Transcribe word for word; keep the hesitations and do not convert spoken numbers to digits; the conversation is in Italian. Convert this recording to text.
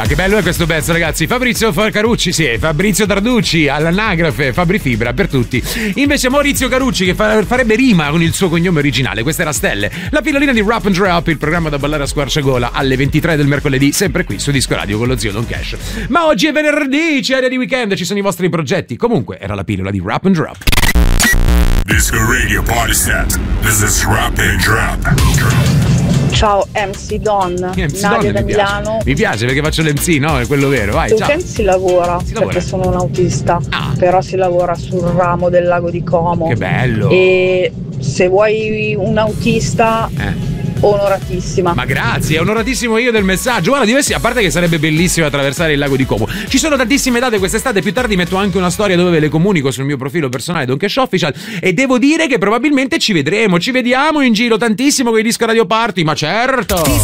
Ma che bello è questo pezzo, ragazzi. Fabrizio Carucci, sì, Fabrizio Tarducci all'anagrafe, Fabri Fibra per tutti. Invece Maurizio Carucci che fa, farebbe rima con il suo cognome originale. Questa era Stelle, la pillolina di Rap and Rap, il programma da ballare a squarciagola alle ventitré del mercoledì, sempre qui su Disco Radio con lo zio Don Cash. Ma oggi è venerdì, c'è area di weekend, ci sono i vostri progetti. Comunque era la pillola di Rap and Rap. Disco Radio Party Set. This is Rap and Rap. Ciao M C Don, M C Nadia Don, da mi Milano. piace. Mi piace perché faccio l'M C, no? È quello vero, vai, Su ciao. che si lavora, Si perché lavora. sono un autista, Ah. però si lavora sul ramo del lago di Como. Che bello. E se vuoi un autista, Eh. onoratissima. Ma grazie, è onoratissimo io del messaggio. Guarda, diversi, a parte che sarebbe bellissimo attraversare il lago di Como. Ci sono tantissime date quest'estate, più tardi metto anche una storia dove ve le comunico sul mio profilo personale Don Cash Official e devo dire che probabilmente ci vedremo, ci vediamo in giro tantissimo con i Disco Radio Party, ma certo.